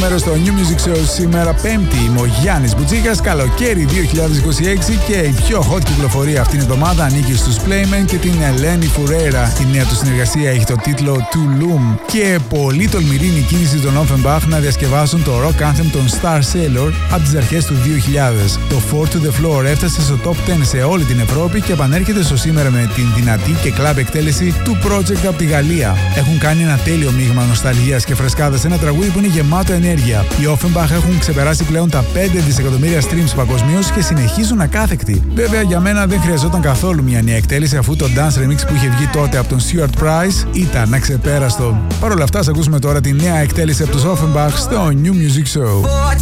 Μέρος στο New Music Show σήμερα Πέμπτη. Είμαι ο Γιάννης Μπουτσίκας, καλοκαίρι 2026 και η πιο hot κυκλοφορία αυτήν την εβδομάδα ανήκει στους Playmen και την Ελένη Φουρέιρα. Η νέα του συνεργασία έχει το τίτλο Tulum και πολύ τολμηρή η κίνηση των Offenbach να διασκευάσουν το rock anthem των Star Sailor από τις αρχές του 2000. Το Four to the Floor έφτασε στο top 10 σε όλη την Ευρώπη και επανέρχεται στο σήμερα με την δυνατή και club εκτέλεση του project από τη Γαλλία. Έχουν κάνει ένα τέλειο μείγμα νοσταλγίας και φρεσκάδας σε ένα τραγούδι που είναι γεμάτο ενέργεια. Οι Offenbach έχουν ξεπεράσει πλέον τα 5 δισεκατομμύρια streams παγκοσμίως και συνεχίζουν ακάθεκτοι. Βέβαια, για μένα δεν χρειαζόταν καθόλου μια νέα εκτέλεση, αφού το dance remix που είχε βγει τότε από τον Stuart Price ήταν αξεπέραστο. Παρ' όλα αυτά, ας ακούσουμε τώρα τη νέα εκτέλεση από τους Offenbach στο New Music Show.